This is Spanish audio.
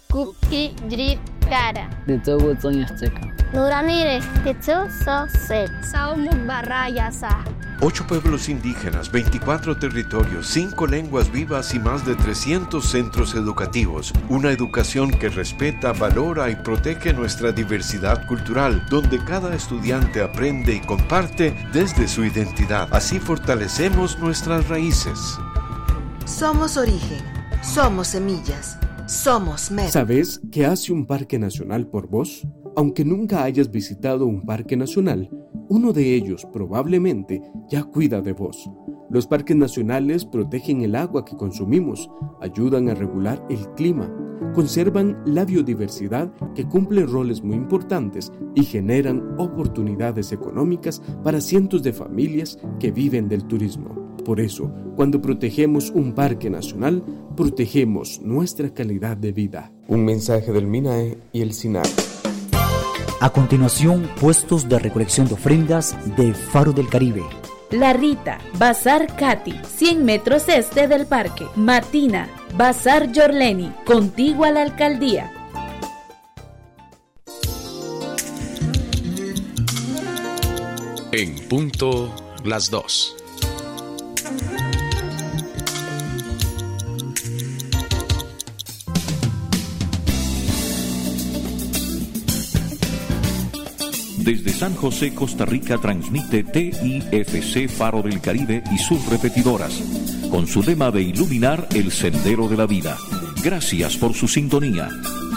Kuki Jrit Kara. Ditsugu Tzonyastzeka. Nuramire, Titsu So Sep. Saumuk Barrayasa. 8 pueblos indígenas, 24 territorios, 5 lenguas vivas y más de 300 centros educativos. Una educación que respeta, valora y protege nuestra diversidad cultural, donde cada estudiante aprende y comparte desde su identidad. Así fortalecemos nuestras raíces. Somos origen, somos semillas, somos medio. ¿Sabes qué hace un parque nacional por vos? Aunque nunca hayas visitado un parque nacional, uno de ellos probablemente ya cuida de vos. Los parques nacionales protegen el agua que consumimos, ayudan a regular el clima, conservan la biodiversidad que cumple roles muy importantes y generan oportunidades económicas para cientos de familias que viven del turismo. Por eso, cuando protegemos un parque nacional, protegemos nuestra calidad de vida. Un mensaje del MINAE y el SINAC. A continuación, puestos de recolección de ofrendas de Faro del Caribe. La Rita, Bazar Cati, 100 metros este del parque. Matina, Bazar Yorleni, contigua a la alcaldía. En punto las 2. Desde San José, Costa Rica, transmite TIFC Faro del Caribe y sus repetidoras, con su lema de iluminar el sendero de la vida. Gracias por su sintonía.